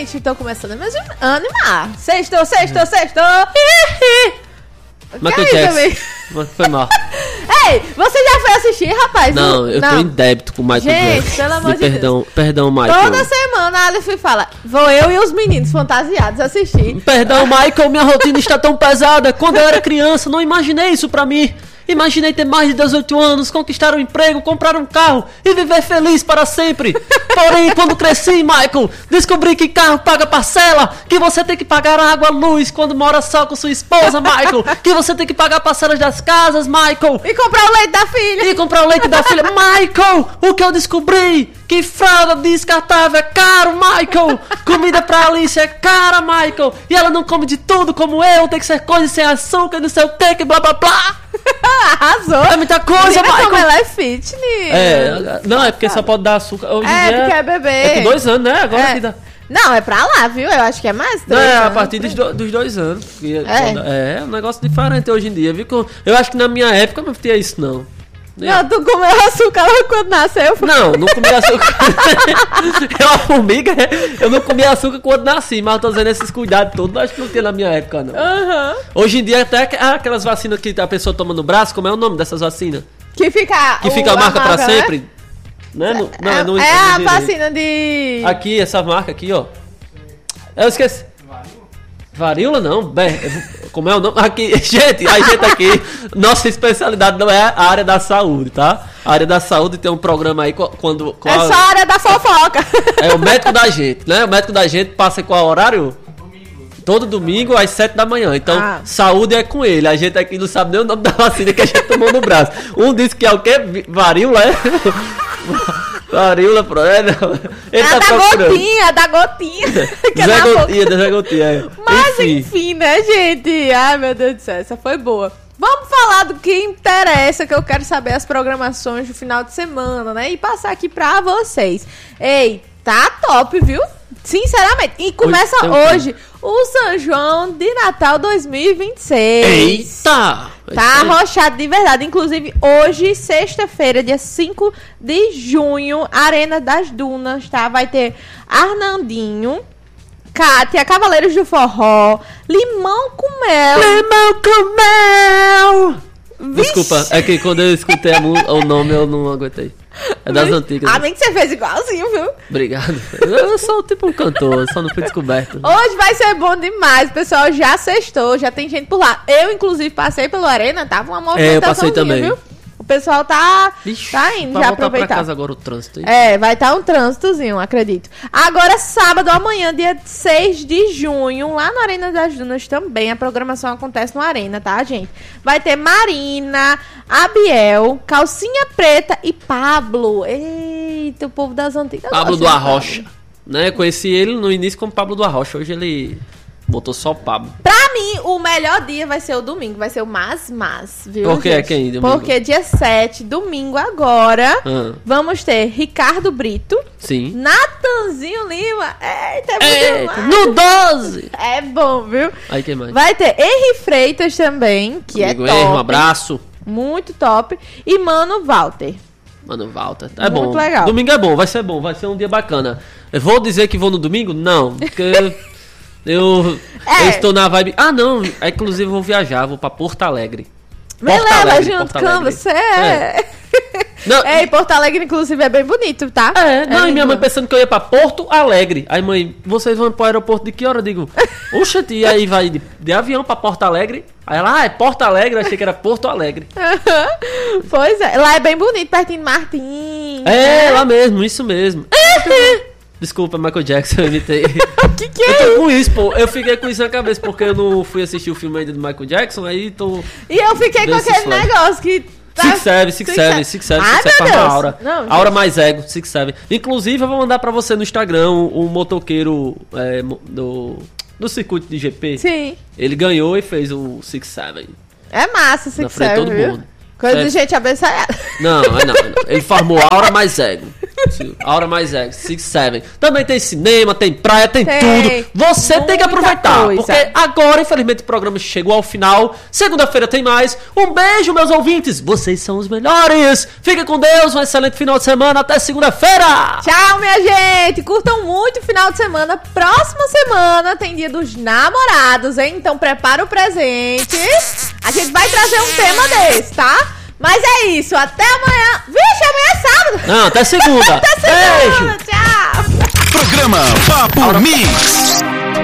gente, tô começando a me animar. Sextou. Michael Jackson. Foi mal. Ei, você já foi assistir, rapaz? Não, eu tô em débito com o Michael Jackson. Gente, pelo amor de Deus. Perdão, Michael. Toda semana a Aleph fala, vou eu e os meninos fantasiados assistir. Perdão, Michael, minha rotina está tão pesada. Quando eu era criança, não imaginei isso pra mim. Imaginei ter mais de 18 anos, conquistar um emprego, comprar um carro e viver feliz para sempre. Porém, quando cresci, Michael, descobri que carro paga parcela, que você tem que pagar água, luz quando mora só com sua esposa, Michael, que você tem que pagar parcelas das casas, Michael. E comprar o leite da filha. Michael, o que eu descobri? Que fralda descartável é caro, Michael. Comida pra Alice é cara, Michael. E ela não come de tudo como eu, tem que ser coisa sem açúcar, não sei o que blá blá blá. Arrasou. É muita coisa, Michael. Como ela é fitness. Não, é porque só pode dar açúcar. Hoje em dia porque é bebê. É com 2 anos, né? Agora que dá. Não, é pra lá, viu? Eu acho que é mais 3 Não, é a anos. partir dos 2 anos. É um negócio diferente hoje em dia, viu? Eu acho que na minha época não tinha isso, não. Não, tu comeu açúcar lá quando nasceu? Não comia açúcar. É uma formiga, eu não comia açúcar quando nasci, mas eu tô dizendo esses cuidados todos, acho que não tinha na minha época, não. Hoje em dia, até aquelas vacinas que a pessoa toma no braço, como é o nome dessas vacinas? Que fica a marca pra sempre? Né? Não, é a vacina de... Aqui, essa marca aqui, ó. Eu esqueci. Varíola não, como é o nome? Aqui, gente, a gente aqui, nossa especialidade não é a área da saúde, tá? A área da saúde tem um programa aí só a área da fofoca. É o médico da gente, né? O médico da gente passa qual horário? Todo domingo às 7 da manhã. Então, saúde é com ele. A gente aqui não sabe nem o nome da vacina que a gente tomou no braço. Um disse que é o quê? Varíola, é? Varíola, ele tá da gotinha. Zé Gotinha. Mas enfim, né, gente? Ai, meu Deus do céu, essa foi boa. Vamos falar do que interessa, que eu quero saber as programações do final de semana, né? E passar aqui pra vocês. Ei, tá top, viu? Sinceramente. E começa hoje o São João de Natal 2026. Eita! Tá arrochado de verdade. Inclusive, hoje, sexta-feira, dia 5 de junho, Arena das Dunas, tá? Vai ter Arnandinho, Kátia, Cavaleiros do Forró, Limão com Mel. Desculpa, é que quando eu escutei o nome eu não aguentei. É das antigas. A mim que você fez igualzinho, viu? Obrigado. Eu sou tipo um cantor, só não fui descoberto. Hoje vai ser bom demais. O pessoal já sextou, já tem gente por lá. Eu, inclusive, passei pelo Arena, tava uma movimentação. Eu passei também. Viu? O pessoal tá indo já aproveitar. Pra casa agora o trânsito. Hein? Vai estar um trânsitozinho, acredito. Agora, sábado, amanhã, dia 6 de junho, lá na Arena das Dunas também, a programação acontece no Arena, tá, gente? Vai ter Marina, Abiel, Calcinha Preta e Pablo. Eita, o povo das antigas. Pablo do Arrocha, né? Conheci ele no início como Pablo do Arrocha. Hoje ele botou só o Pablo. Pra mim, o melhor dia vai ser o domingo. Vai ser o Mas, viu? Por que é quem? Domingo? Porque dia 7, domingo agora, vamos ter Ricardo Brito. Sim. Natanzinho Lima. Eita, no 12! É bom, viu? Aí quem mais? Vai ter Henri Freitas também, que Amigo é top. Um abraço. Muito top. E Mano Walter. É bom. Muito legal. Domingo é bom, vai ser um dia bacana. Eu vou dizer que vou no domingo? Não, porque... Eu estou na vibe... não, inclusive eu vou viajar, vou pra Porto Alegre. Me leva junto com você. Porto Alegre, inclusive, é bem bonito, tá? E minha mãe pensando que eu ia pra Porto Alegre. Aí, mãe, vocês vão pro aeroporto de que hora? Eu digo, oxente, e aí vai de avião pra Porto Alegre? Aí ela, é Porto Alegre, eu achei que era Porto Alegre. Pois é, lá é bem bonito, pertinho de Martins. Lá mesmo, isso mesmo. Desculpa, Michael Jackson, eu imitei. que é? Eu tô com isso, pô. Eu fiquei com isso na cabeça, porque eu não fui assistir o filme ainda do Michael Jackson, aí tô... E eu fiquei com aquele negócio que... Six Seven, Aura. Aura mais ego, Six Seven. Inclusive, eu vou mandar pra você no Instagram um motoqueiro do circuito de GP. Sim. Ele ganhou e fez o Six Seven. É massa, Six Seven, todo mundo. Coisa de gente abençoada. Não. Ele formou Aura mais ego. A hora mais é, 6, 7. Também tem cinema, tem praia, tem tudo. Você tem que aproveitar. coisa. Porque agora, infelizmente, o programa chegou ao final. Segunda-feira tem mais. Um beijo, meus ouvintes. Vocês são os melhores. Fiquem com Deus. Um excelente final de semana. Até segunda-feira. Tchau, minha gente. Curtam muito o final de semana. Próxima semana tem Dia dos Namorados, hein? Então prepara o presente. A gente vai trazer um tema desse, tá? Mas é isso. Até amanhã. Vixe, amanhã é sábado. Não, até segunda. Até segunda. Beijo. Tchau. Programa Papo Mix.